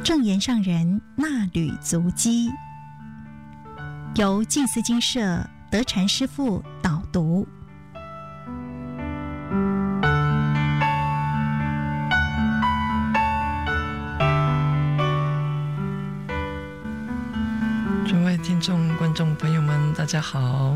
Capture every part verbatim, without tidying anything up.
正言上人那履足迹，由静思精舍德禅师父导读。 诸位听众观众朋友们大家好，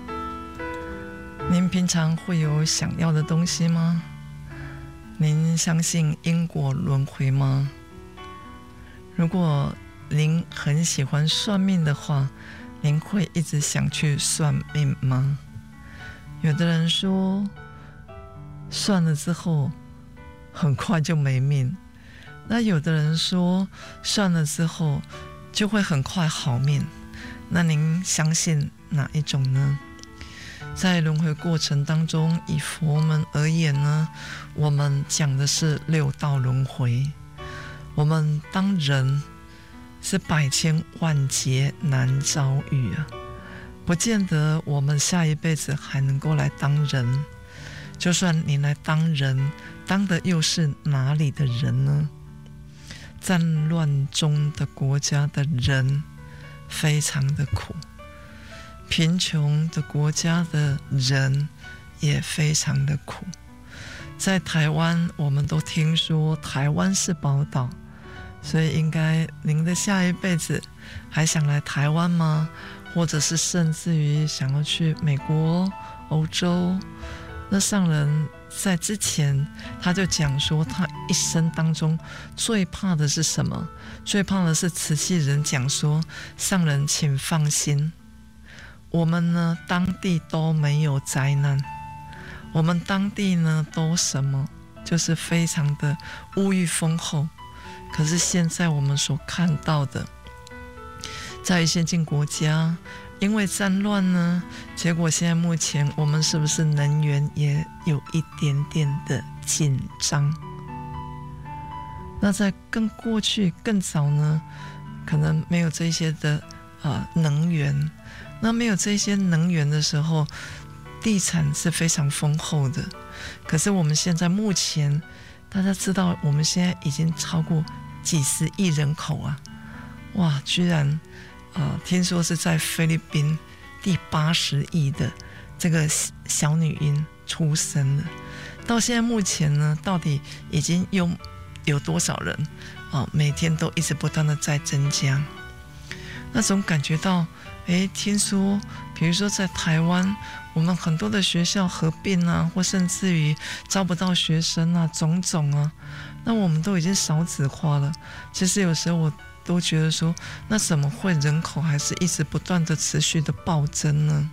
您平常会有想要的东西吗？您相信因果轮回吗？如果您很喜欢算命的话，您会一直想去算命吗？有的人说算了之后很快就没命，那有的人说算了之后就会很快好命，那您相信哪一种呢？在轮回过程当中，以佛门而言呢，我们讲的是六道轮回。我们当人是百千万劫难遭遇啊，不见得我们下一辈子还能够来当人。就算你来当人，当的又是哪里的人呢？战乱中的国家的人非常的苦，贫穷的国家的人也非常的苦。在台湾，我们都听说台湾是宝岛，所以应该您的下一辈子还想来台湾吗？或者是甚至于想要去美国、欧洲？那上人在之前他就讲说，他一生当中最怕的是什么？最怕的是慈济人讲说，上人请放心，我们呢当地都没有灾难，我们当地呢都什么？就是非常的物欲丰厚。可是现在我们所看到的，在先进国家，因为战乱呢，结果现在目前我们是不是能源也有一点点的紧张？那在更过去更早呢，可能没有这些的呃能源，那没有这些能源的时候，地产是非常丰厚的。可是我们现在目前，大家知道我们现在已经超过几十亿人口啊，哇，居然呃，听说是在菲律宾第八十亿的这个小女婴出生了。到现在目前呢，到底已经有有多少人啊、呃？每天都一直不断的在增加。那总感觉到，哎，听说，比如说在台湾，我们很多的学校合并啊，或甚至于招不到学生啊，种种啊，那我们都已经少子化了。其实有时候我都觉得说，那怎么会人口还是一直不断的持续的暴增呢？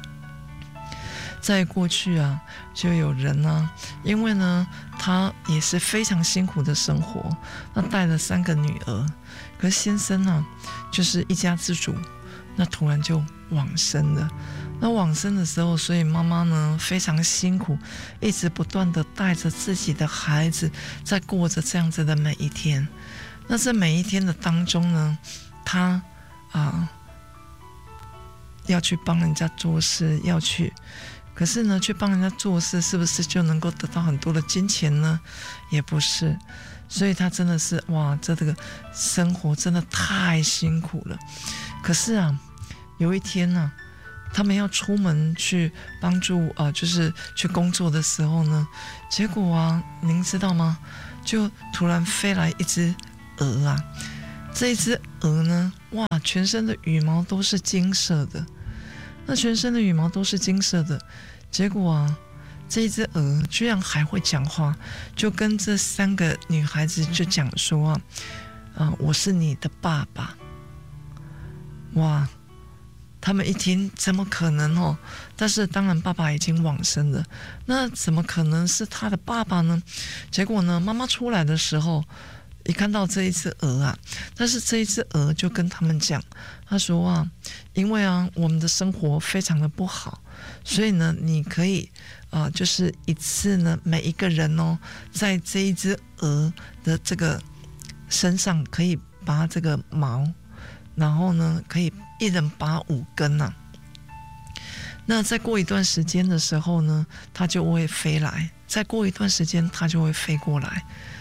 在过去啊，就有人啊，因为呢，他也是非常辛苦的生活，那带了三个女儿，可是先生啊，就是一家之主，那突然就往生了。那往生的时候，所以妈妈呢非常辛苦，一直不断的带着自己的孩子，在过着这样子的每一天。那在每一天的当中呢，他啊、呃、要去帮人家做事，要去，可是呢，去帮人家做事，是不是就能够得到很多的金钱呢？也不是，所以他真的是哇，这这个生活真的太辛苦了。可是啊，有一天呢、啊，他们要出门去帮助啊、呃，就是去工作的时候呢，结果啊，您知道吗？就突然飞来一只鹅啊，这一只鹅呢，哇，全身的羽毛都是金色的。那全身的羽毛都是金色的，结果啊，这一只鹅居然还会讲话，就跟这三个女孩子就讲说啊，呃，我是你的爸爸。哇，他们一听，怎么可能哦？但是当然，爸爸已经往生了，那怎么可能是他的爸爸呢？结果呢，妈妈出来的时候，一看到这一只鹅啊，但是这一只鹅就跟他们讲，他说啊，因为啊，我们的生活非常的不好，所以呢，你可以啊、呃，就是一次呢，每一个人哦，在这一只鹅的这个身上可以拔这个毛，然后呢，可以一人拔五根啊。那再过一段时间的时候呢，它就会飞来；再过一段时间，它就会飞过来。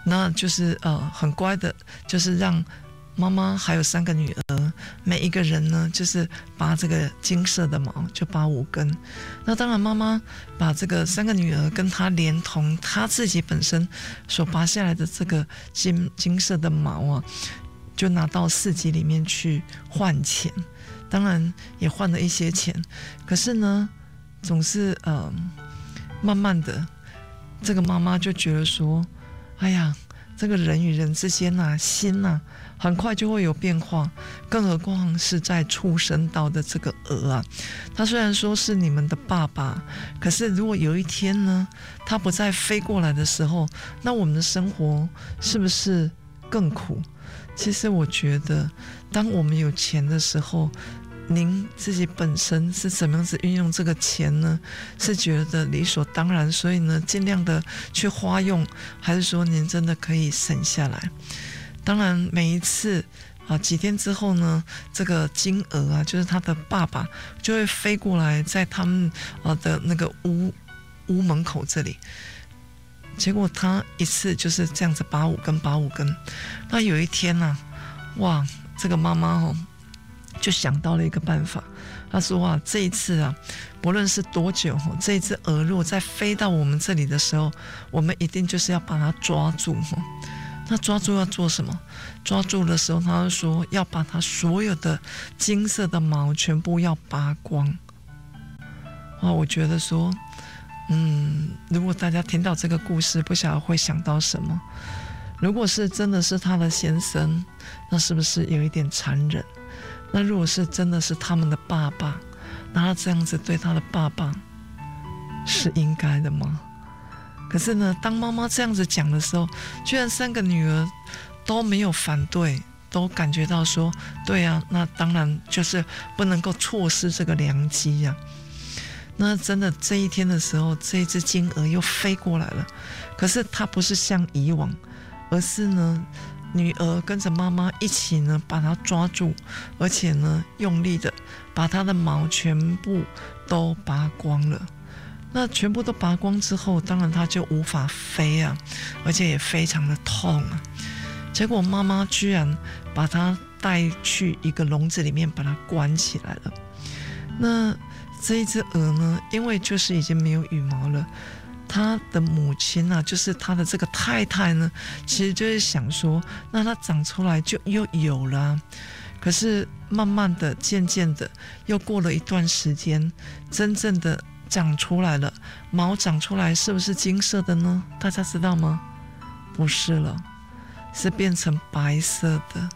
那就是呃很乖的，就是让妈妈还有三个女儿，每一个人呢就是拔这个金色的毛，就拔五根。那当然妈妈把这个三个女儿跟她连同她自己本身所拔下来的这个金金色的毛啊，就拿到市集里面去换钱，当然也换了一些钱。可是呢总是呃慢慢的这个妈妈就觉得说，哎呀，这个人与人之间啊，心啊很快就会有变化，更何况是在畜生道的这个鹅啊，它虽然说是你们的爸爸，可是如果有一天呢它不再飞过来的时候，那我们的生活是不是更苦？其实我觉得当我们有钱的时候，您自己本身是怎么样子运用这个钱呢？是觉得理所当然，所以呢尽量的去花用，还是说您真的可以省下来？当然每一次啊几天之后呢，这个金鹅啊，就是他的爸爸就会飞过来，在他们啊的那个屋屋门口这里。结果他一次就是这样子拔五根拔五根。那有一天啊，哇，这个妈妈哦就想到了一个办法，他说啊，这一次啊，不论是多久，这一只鹅如果再飞到我们这里的时候，我们一定就是要把它抓住。那抓住要做什么？抓住的时候，他就说要把它所有的金色的毛全部要拔光。哇，我觉得说，嗯，如果大家听到这个故事，不晓得会想到什么？如果是真的是他的先生，那是不是有一点残忍？那如果是真的是他们的爸爸，那他这样子对他的爸爸是应该的吗？可是呢，当妈妈这样子讲的时候，居然三个女儿都没有反对，都感觉到说，对啊，那当然就是不能够错失这个良机呀、啊。那真的这一天的时候，这一只金鹅又飞过来了，可是它不是像以往，而是呢女儿跟着妈妈一起呢把它抓住，而且呢用力的把它的毛全部都拔光了。那全部都拔光之后，当然它就无法飞啊，而且也非常的痛啊。结果妈妈居然把它带去一个笼子里面把它关起来了。那这一只鹅呢，因为就是已经没有羽毛了，他的母亲啊，就是他的这个太太呢，其实就是想说，那它长出来就又有了、啊。可是慢慢的渐渐的又过了一段时间，真正的长出来了，毛长出来是不是金色的呢？大家知道吗？不是了，是变成白色的。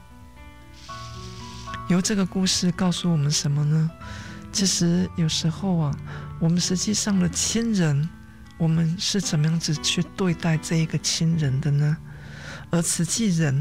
由这个故事告诉我们什么呢？其实有时候啊，我们实际上的亲人，我们是怎么样子去对待这一个亲人的呢？而慈济人，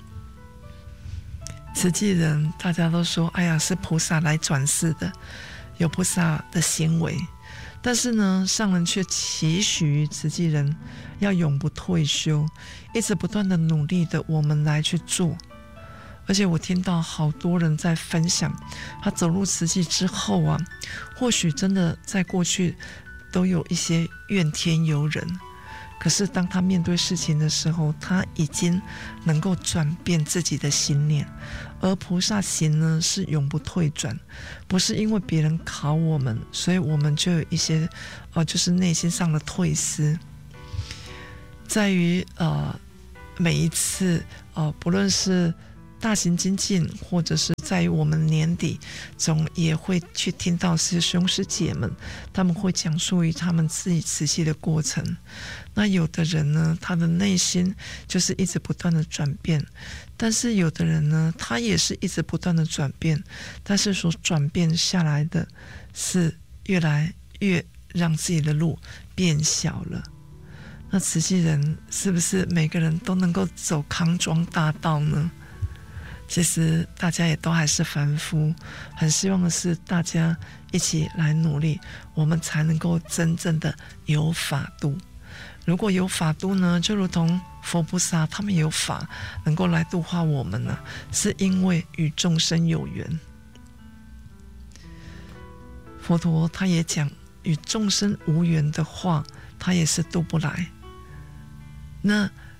慈济人大家都说，哎呀，是菩萨来转世的，有菩萨的行为。但是呢，上人却期许慈济人要永不退休，一直不断的努力的我们来去做。而且我听到好多人在分享，他走入慈济之后啊，或许真的在过去都有一些怨天尤人，可是当他面对事情的时候，他已经能够转变自己的心念。而菩萨行呢，是永不退转，不是因为别人考我们，所以我们就有一些呃，就是内心上的退失，在于呃每一次呃，不论是大型精进，或者是在于我们年底总也会去听到师兄师姐们他们会讲述于他们自己慈济的过程。那有的人呢，他的内心就是一直不断的转变，但是有的人呢，他也是一直不断的转变，但是所转变下来的是越来越让自己的路变小了。那慈济人是不是每个人都能够走康庄大道呢？其实大家也都还是凡夫，很希望的是大家一起来努力，我们才能够真正的有法度。如果有法度呢，就如同佛菩萨他们有法能够来度化我们呢，是因为与众生有缘。佛陀他也讲，与众生无缘的话，他也是度不来。那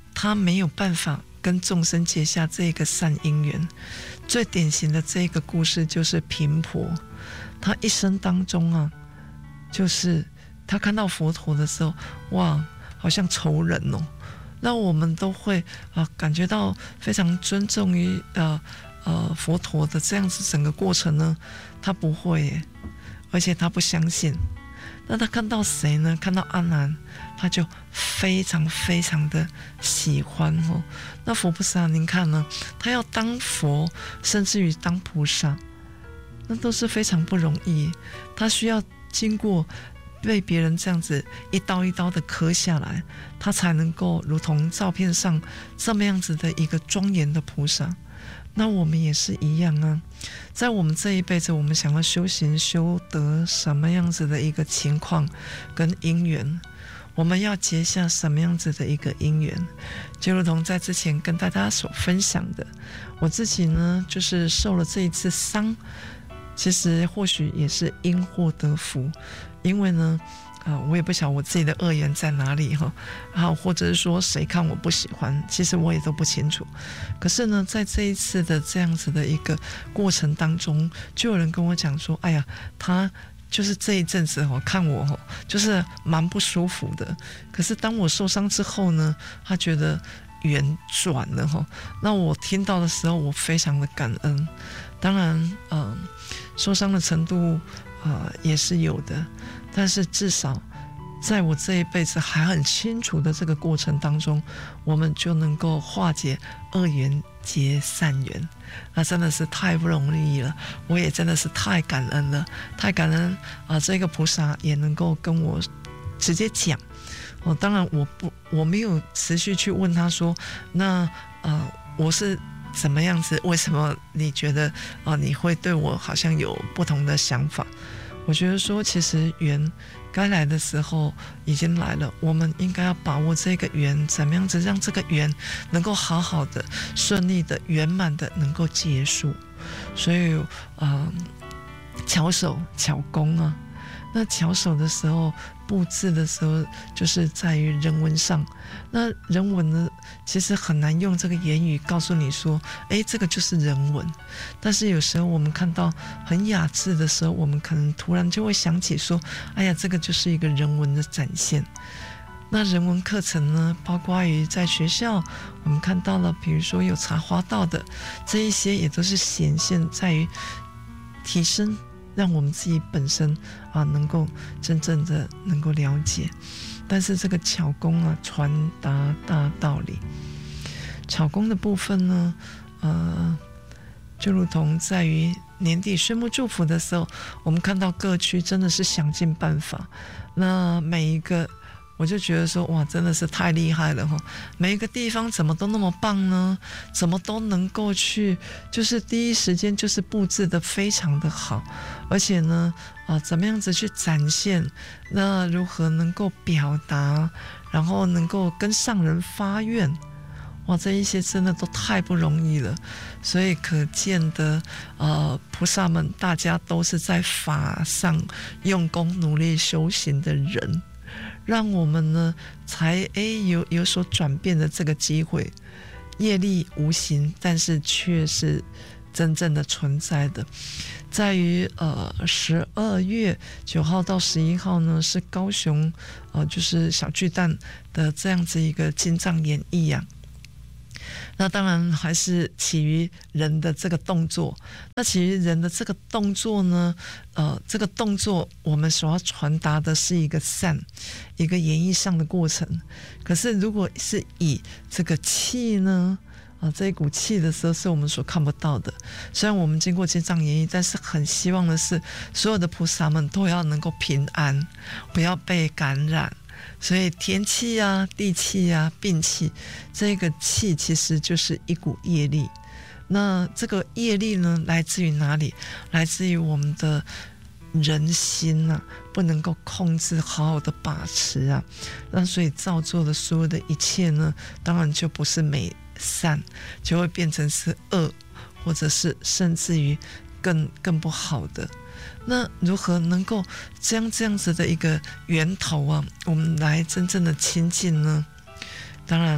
他没有办法跟众生结下这个善因缘。最典型的这个故事就是频婆，他一生当中啊，就是他看到佛陀的时候，哇，好像仇人哦。那我们都会啊、呃、感觉到非常尊重于呃呃佛陀的这样子整个过程呢，他不会耶，而且他不相信。那他看到谁呢？看到阿难，他就非常非常的喜欢哦。那佛菩萨，您看呢？他要当佛，甚至于当菩萨，那都是非常不容易。他需要经过被别人这样子一刀一刀的刻下来，他才能够如同照片上这么样子的一个庄严的菩萨。那我们也是一样啊，在我们这一辈子，我们想要修行修得什么样子的一个情况跟因缘，我们要结下什么样子的一个因缘，就如同在之前跟大家所分享的，我自己呢就是受了这一次伤，其实或许也是因祸得福，因为呢啊，我也不晓得我自己的恶缘在哪里哈，啊，或者是说谁看我不喜欢，其实我也都不清楚。可是呢，在这一次的这样子的一个过程当中，就有人跟我讲说，哎呀，他就是这一阵子哦，看我哦，就是蛮不舒服的。可是当我受伤之后呢，他觉得缘转了哈。那我听到的时候，我非常的感恩。当然，嗯、呃，受伤的程度啊、呃、也是有的。但是至少在我这一辈子还很清楚的这个过程当中，我们就能够化解恶缘结善缘，那真的是太不容易了。我也真的是太感恩了，太感恩啊、呃！这个菩萨也能够跟我直接讲哦。当然我不我没有持续去问他说，那呃我是怎么样子？为什么你觉得啊、呃、你会对我好像有不同的想法？我觉得说，其实缘该来的时候已经来了，我们应该要把握这个缘，怎么样子让这个缘能够好好的、顺利的、圆满的能够结束。所以，呃，巧手巧工啊，那巧手的时候，布置的时候，就是在于人文上。那人文呢，其实很难用这个言语告诉你说，哎，这个就是人文。但是有时候我们看到很雅致的时候，我们可能突然就会想起说，哎呀，这个就是一个人文的展现。那人文课程呢，包括于在学校，我们看到了，比如说有茶花道的这一些，也都是显现在于提升，让我们自己本身啊能够真正的能够了解。但是这个巧工啊，传达大道理。巧工的部分呢，呃，就如同在于年底宣布祝福的时候，我们看到各区真的是想尽办法。那每一个，我就觉得说，哇，真的是太厉害了哈！每一个地方怎么都那么棒呢？怎么都能够去，就是第一时间就是布置得非常的好，而且呢，啊、呃，怎么样子去展现？那如何能够表达？然后能够跟上人发愿？哇，这一些真的都太不容易了。所以可见的，呃，菩萨们大家都是在法上用功努力修行的人。让我们呢才诶有有所转变的这个机会，业力无形，但是却是真正的存在的。在于呃十二月九号到十一号呢，是高雄呃就是小巨蛋的这样子一个金藏演绎啊。那当然还是起于人的这个动作。那起于人的这个动作呢，呃，这个动作我们所要传达的是一个善，一个演绎上的过程。可是如果是以这个气呢，啊、呃，这一股气的时候是我们所看不到的。虽然我们经过经藏演绎，但是很希望的是，所有的菩萨们都要能够平安，不要被感染。所以天气啊、地气啊、病气，这个气其实就是一股业力。那这个业力呢，来自于哪里？来自于我们的人心啊，不能够控制，好好的把持啊。那所以造作的所有的一切呢，当然就不是美善，就会变成是恶，或者是甚至于更更不好的。那如何能够将这样子的一个源头啊，我们来真正的亲近呢？当然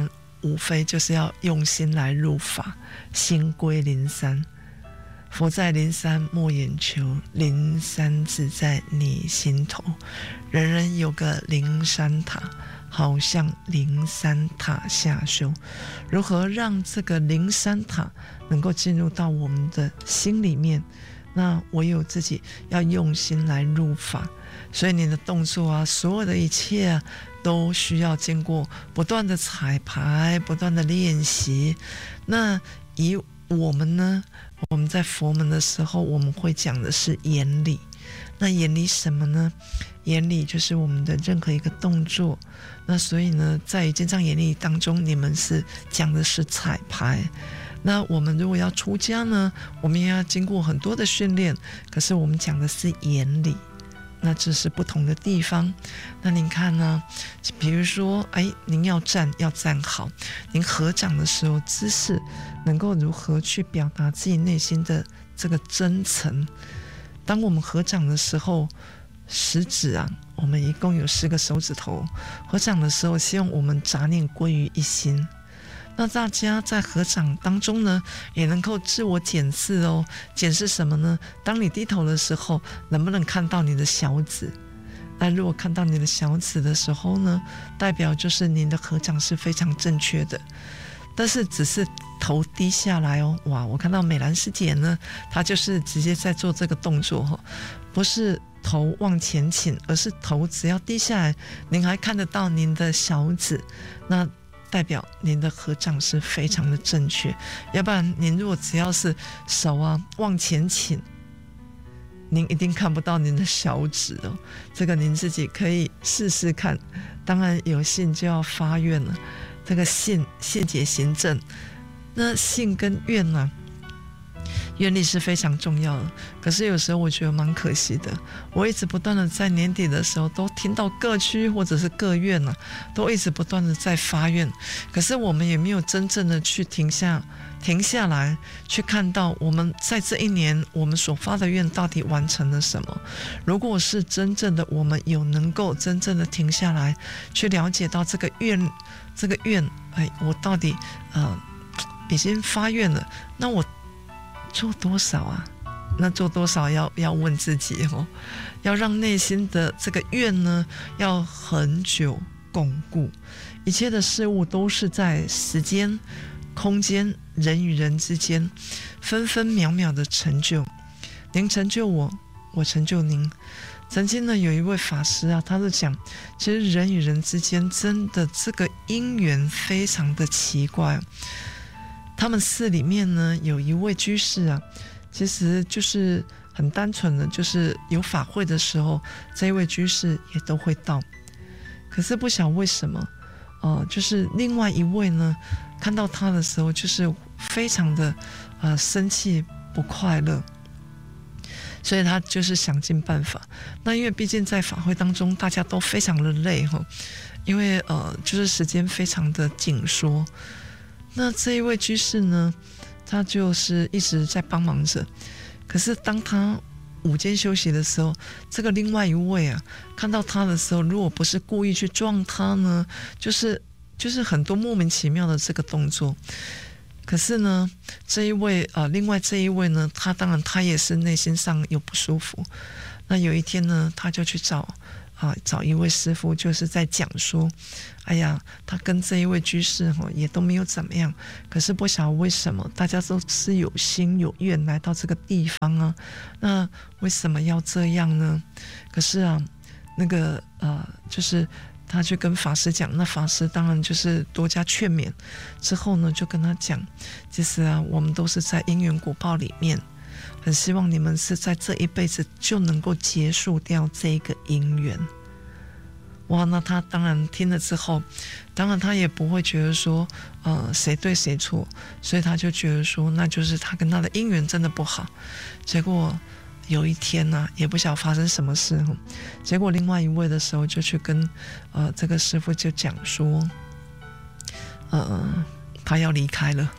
无非就是要用心来入法，心归灵山。佛在灵山莫眼求，灵山自在你心头。人人有个灵山塔，好像灵山塔下修。如何让这个灵山塔能够进入到我们的心里面？那唯有自己要用心来入法。所以你的动作啊，所有的一切啊，都需要经过不断的彩排，不断的练习。那以我们呢，我们在佛门的时候，我们会讲的是眼理。那眼理什么呢？眼理就是我们的任何一个动作。那所以呢，在经藏眼理当中，你们是讲的是彩排。那我们如果要出家呢，我们也要经过很多的训练，可是我们讲的是眼理。那这是不同的地方。那您看呢，比如说哎，您要站要站好，您合掌的时候姿势能够如何去表达自己内心的这个真诚。当我们合掌的时候，食指啊，我们一共有十个手指头，合掌的时候希望我们杂念归于一心。那大家在合掌当中呢，也能够自我检视哦。检视什么呢？当你低头的时候，能不能看到你的小指？那如果看到你的小指的时候呢，代表就是你的合掌是非常正确的。但是只是头低下来哦，哇！我看到美兰师姐呢，她就是直接在做这个动作哦，不是头往前倾，而是头只要低下来，您还看得到您的小指，那代表您的合掌是非常的正确。要不然您如果只要是手啊往前倾，您一定看不到您的小指哦。这个您自己可以试试看。当然有信就要发愿了，这个信信解行证。那信跟愿呢、啊，愿力是非常重要的。可是有时候我觉得蛮可惜的，我一直不断的在年底的时候都听到各区或者是各院啊，都一直不断的在发愿，可是我们也没有真正的去停下停下来去看到我们在这一年我们所发的愿到底完成了什么。如果是真正的我们有能够真正的停下来去了解到这个愿这个愿哎，我到底呃已经发愿了，那我做多少啊？那做多少要要问自己哦，要让内心的这个愿呢，要很久巩固。一切的事物都是在时间、空间、人与人之间，分分秒秒的成就。您成就我，我成就您。曾经呢，有一位法师啊，他就讲，其实人与人之间真的这个因缘非常的奇怪。他们寺里面呢，有一位居士啊，其实就是很单纯的，就是有法会的时候，这一位居士也都会到。可是不晓为什么，呃，就是另外一位呢，看到他的时候，就是非常的呃生气不快乐，所以他就是想尽办法。那因为毕竟在法会当中，大家都非常的累哈，因为呃，就是时间非常的紧缩。那这一位居士呢，他就是一直在帮忙着。可是当他午间休息的时候，这个另外一位啊，看到他的时候，如果不是故意去撞他呢，就是就是很多莫名其妙的这个动作。可是呢，这一位呃，另外这一位呢，他当然他也是内心上有不舒服。那有一天呢，他就去找。啊，找一位师父，就是在讲说，哎呀，他跟这一位居士哈也都没有怎么样，可是不晓得为什么大家都是有心有愿来到这个地方啊，那为什么要这样呢？可是啊，那个呃，就是他去跟法师讲，那法师当然就是多加劝勉，之后呢就跟他讲，其实啊，我们都是在因缘果报里面。很希望你们是在这一辈子就能够结束掉这个因缘。哇，那他当然听了之后，当然他也不会觉得说，呃，谁对谁错，所以他就觉得说，那就是他跟他的因缘真的不好。结果有一天呢、啊，也不晓得发生什么事，结果另外一位的时候就去跟呃这个师父就讲说，呃，他要离开了。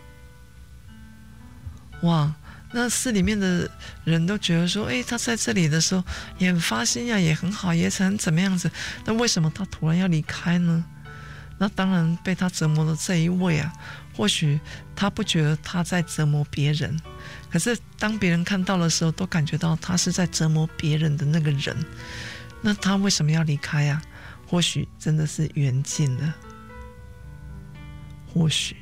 哇！那寺里面的人都觉得说，哎，他在这里的时候也很发心呀，也很好，也很怎么样子。那为什么他突然要离开呢？ 那当然被他折磨的这一位啊，或许他不觉得他在折磨别人，可是当别人看到的时候，都感觉到他是在折磨别人的那个人。那他为什么要离开啊？或许真的是缘尽了，或许。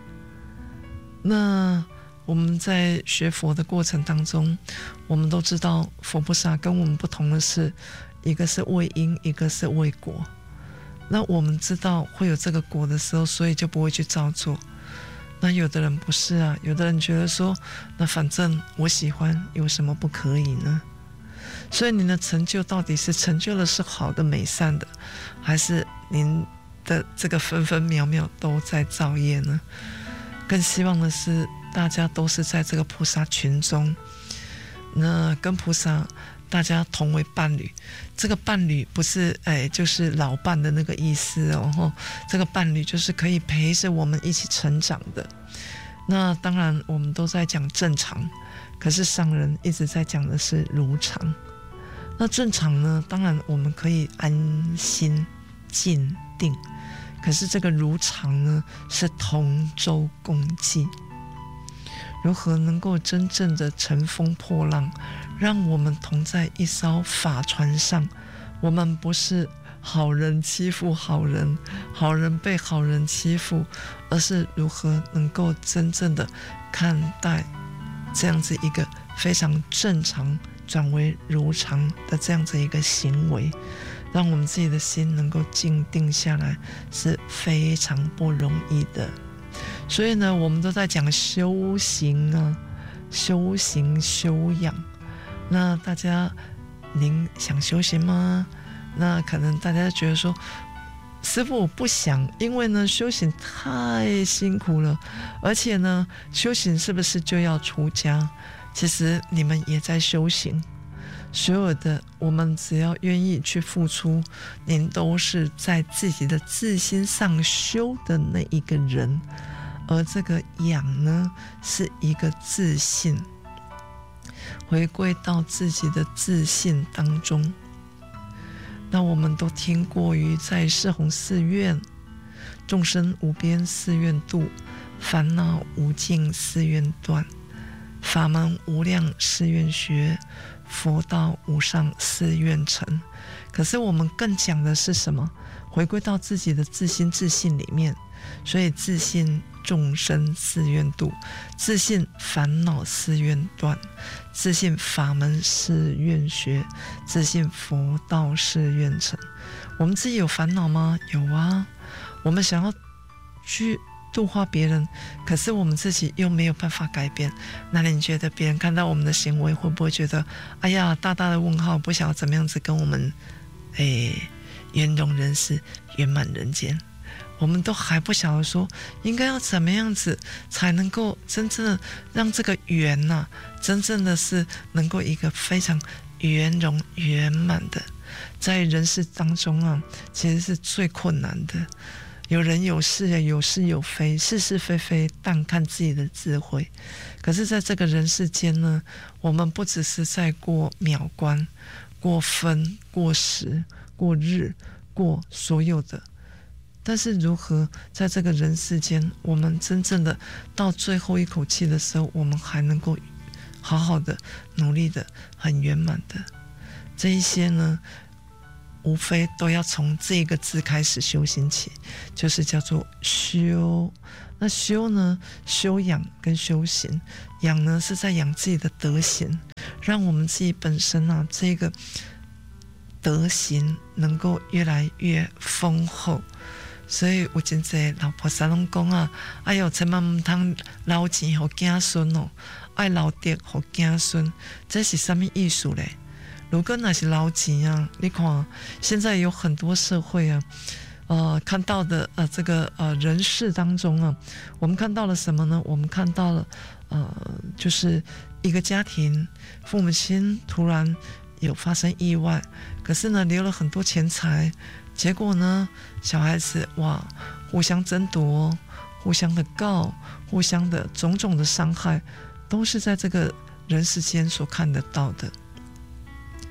那我们在学佛的过程当中，我们都知道佛菩萨跟我们不同的是，一个是为因，一个是为果。那我们知道会有这个果的时候，所以就不会去照做。那有的人不是啊，有的人觉得说，那反正我喜欢，有什么不可以呢？所以您的成就到底是成就的是好的美善的，还是您的这个分分秒秒都在造业呢？更希望的是大家都是在这个菩萨群中，那跟菩萨大家同为伴侣。这个伴侣不是哎就是老伴的那个意思哦，这个伴侣就是可以陪着我们一起成长的。那当然我们都在讲正常，可是上人一直在讲的是如常。那正常呢，当然我们可以安心静定，可是这个如常呢，是同舟共济。如何能够真正的乘风破浪，让我们同在一艘法船上，我们不是好人欺负好人，好人被好人欺负，而是如何能够真正的看待这样子一个非常正常转为如常的这样子一个行为，让我们自己的心能够静定下来，是非常不容易的。所以呢，我们都在讲修行啊，修行修养。那大家，您想修行吗？那可能大家觉得说，师父我不想，因为呢修行太辛苦了，而且呢修行是不是就要出家？其实你们也在修行，所有的我们只要愿意去付出，您都是在自己的自心上修的那一个人。而这个养呢，是一个自信，回归到自己的自信当中。那我们都听过于在四弘誓愿，众生无边誓愿度，烦恼无尽誓愿断，法门无量誓愿学，佛道无上誓愿成。可是我们更讲的是什么？回归到自己的自心自信里面。所以自信众生誓愿度，自信烦恼誓愿断，自信法门誓愿学，自信佛道誓愿成。我们自己有烦恼吗？有啊。我们想要去度化别人，可是我们自己又没有办法改变。那你觉得别人看到我们的行为，会不会觉得哎呀大大的问号，不晓得怎么样子跟我们哎圆融人世，圆满人间？我们都还不晓得说应该要怎么样子才能够真正的让这个圆呐、啊，真正的是能够一个非常圆融圆满的，在人世当中啊，其实是最困难的。有人有事有是有非，是是非非，但看自己的智慧。可是在这个人世间呢，我们不只是在过秒关、过分、过时、过日、过所有的，但是如何在这个人世间，我们真正的到最后一口气的时候，我们还能够好好的努力的很圆满的，这一些呢，无非都要从这个字开始修行起，就是叫做修。那修呢，修养跟修行，养呢是在养自己的德行，让我们自己本身啊这个德行能够越来越丰厚。所以有真侪老菩萨拢讲啊，哎呦，千万唔通留钱给子孙哦，爱留德给子孙，这是什么意思嘞？如果那是留钱啊，你看现在有很多社会啊，呃，看到的呃这个呃人世当中啊，我们看到了什么呢？我们看到了呃，就是一个家庭，父母亲突然有发生意外，可是呢留了很多钱财。结果呢，小孩子哇，互相争夺，互相的告，互相的种种的伤害，都是在这个人世间所看得到的。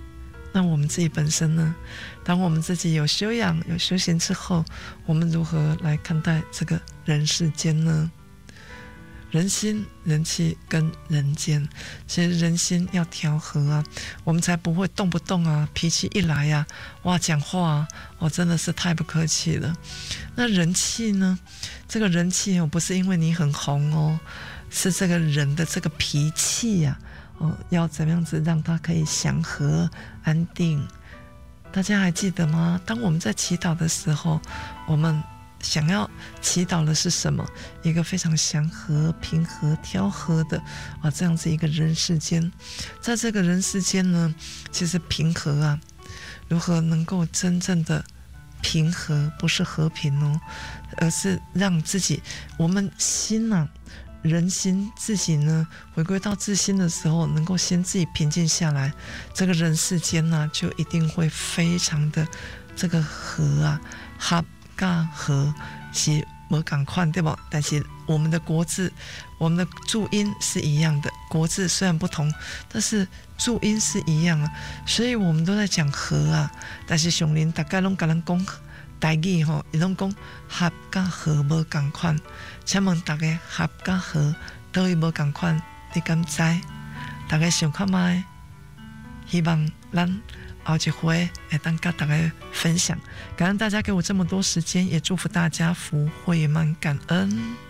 那我们自己本身呢？当我们自己有修养、有修行之后，我们如何来看待这个人世间呢？人心、人气跟人间，其实人心要调和啊，我们才不会动不动啊，脾气一来啊，哇，讲话啊，哦，真的是太不客气了。那人气呢？这个人气哦，不是因为你很红哦，是这个人的这个脾气呀、啊，哦，要怎么样子让他可以祥和安定？大家还记得吗？当我们在祈祷的时候，我们想要祈祷的是什么？一个非常祥和、平和、调和的啊，这样子一个人世间。在这个人世间呢，其实平和啊，如何能够真正的平和，不是和平哦，而是让自己，我们心啊，人心自己呢，回归到自心的时候，能够先自己平静下来，这个人世间呢、啊，就一定会非常的这个和啊，哈。甲和是没赶快对吧？但是我们的国字，我们的注音是一样的，国字虽然不同，但是注音是一样啊。所以我们都在讲和啊，但是上林大概拢跟人讲台语吼，伊拢讲合甲和无赶快。请问大家合甲和倒位无赶快，你敢知？大家想看麦？希望咱后一回会当跟大家分享，感恩大家给我这么多时间，也祝福大家福慧满感恩。